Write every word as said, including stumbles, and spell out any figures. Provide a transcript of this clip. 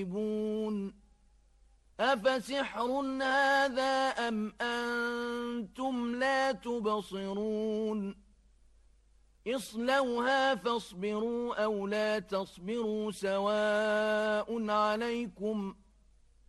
أفسحر هذا أم أنتم لا تبصرون اصلوها فاصبروا أو لا تصبروا سواء عليكم